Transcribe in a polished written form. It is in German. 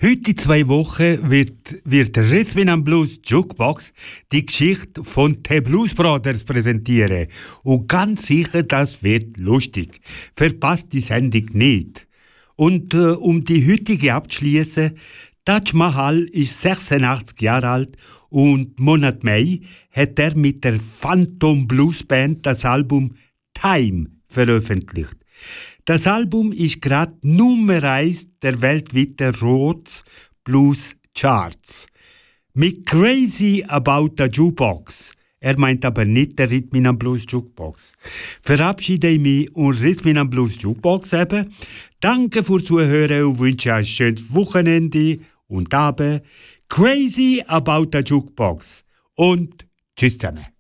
Heute in 2 Wochen wird der Rhythm and Blues Jukebox die Geschichte von The Blues Brothers präsentieren. Und ganz sicher, das wird lustig. Verpasst die Sendung nicht. Und um die heutige abzuschließen, Taj Mahal ist 86 Jahre alt und Monat Mai hat er mit der Phantom Blues Band das Album Time veröffentlicht. Das Album ist gerade Nummer 1 der weltweiten Rhodes Blues Charts. Mit Crazy About the Jukebox, er meint aber nicht der Rhythm and Blues Jukebox, verabschiede ich mich und Rhythm and Blues Jukebox eben. Danke fürs Zuhören und wünsche ein schönes Wochenende und Abend. Crazy About the Jukebox und tschüss zusammen.